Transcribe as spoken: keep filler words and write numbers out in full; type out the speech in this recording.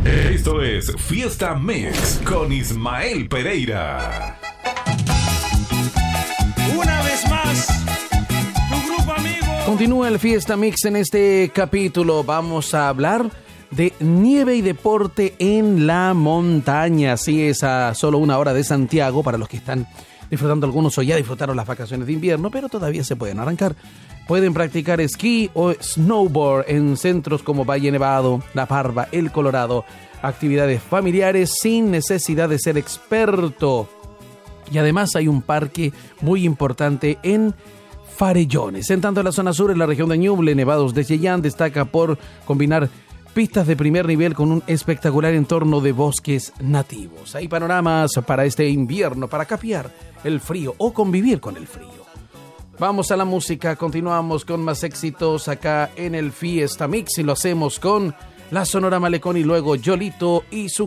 Esto es Fiesta Mix con Ismael Pereira. Una vez más, tu grupo amigo. Continúa el Fiesta Mix. En este capítulo vamos a hablar de nieve y deporte en la montaña. Sí, es a solo una hora de Santiago para los que están disfrutando. Algunos o ya disfrutaron las vacaciones de invierno, pero todavía se pueden arrancar. Pueden practicar esquí o snowboard en centros como Valle Nevado, La Parva, El Colorado. Actividades familiares sin necesidad de ser experto. Y además hay un parque muy importante en Farellones. En tanto, en la zona sur, en la región de Ñuble, Nevados de Chillán destaca por combinar pistas de primer nivel con un espectacular entorno de bosques nativos. Hay panoramas para este invierno, para capear el frío o convivir con el frío. Vamos a la música, continuamos con más éxitos acá en el Fiesta Mix y lo hacemos con la Sonora Malecón y luego Yolito y su